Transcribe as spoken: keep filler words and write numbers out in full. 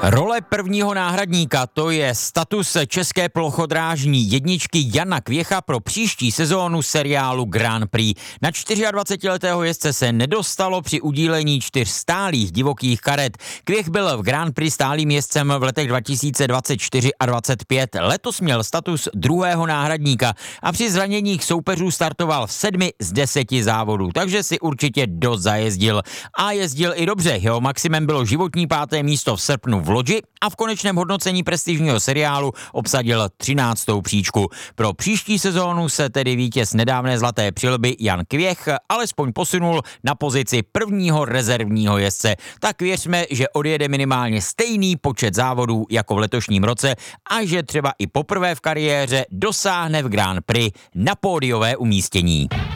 Role prvního náhradníka, to je status české plochodrážní jedničky Jana Kvěcha pro příští sezónu seriálu Grand Prix. Na dvacetčtyřletého jezdce se nedostalo při udílení čtyř stálých divokých karet. Kvěch byl v Grand Prix stálým jezdcem v letech dva tisíce dvacet čtyři a dvacet pět. Letos měl status druhého náhradníka a při zraněních soupeřů startoval v sedmi z deseti závodů, takže si určitě dost zajezdil. A jezdil i dobře, jeho maximem bylo životní páté místo v srpnu v Lodži a v konečném hodnocení prestižního seriálu obsadil třináctou příčku. Pro příští sezónu se tedy vítěz nedávné zlaté přilby Jan Kvěch alespoň posunul na pozici prvního rezervního jezdce. Tak věřme, že odjede minimálně stejný počet závodů jako v letošním roce a že třeba i poprvé v kariéře dosáhne v Grand Prix na pódiové umístění.